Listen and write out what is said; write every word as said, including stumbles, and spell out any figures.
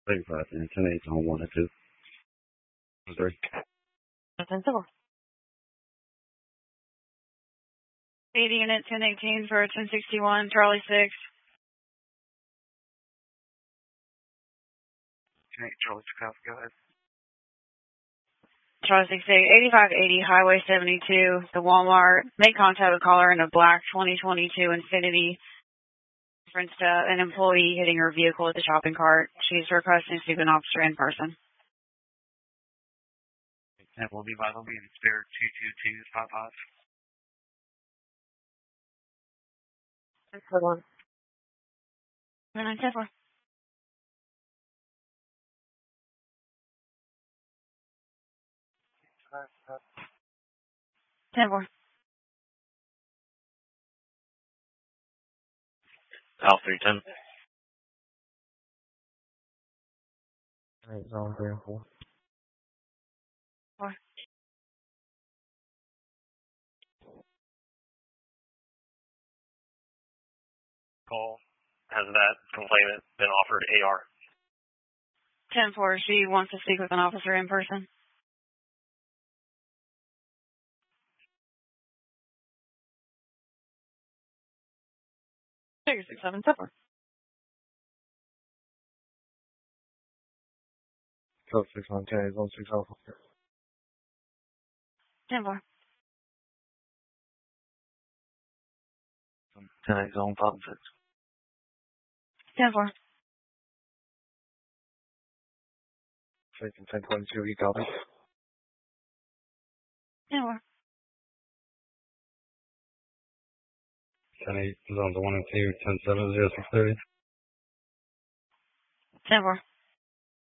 thirty-five and ten eight on one and two. Three. ten four. eighty unit ten eighteen for ten sixty-one, Charlie six. ten eight, Charlie six, go ahead. Charlie six eight, eighty-five eighty, Highway seventy-two, the Walmart. Make contact with caller in a black twenty twenty-two Infiniti. Reference to an employee hitting her vehicle with a shopping cart. She's requesting to speak with an officer in person. That will be vital, be in spare two two two five five. Hold on. nine ten four. ten four. Al three ten. Eight zone three and four. Four. Call. Has that complainant been offered A R? ten four. She wants to speak with an officer in person. six six seven ten four. Code six one ten eight zone six alpha. ten four. ten eight zone five six. ten four. Six and ten twenty two, you copy. ten four. ten eight zone one and two, ten seven zero six thirty. ten four.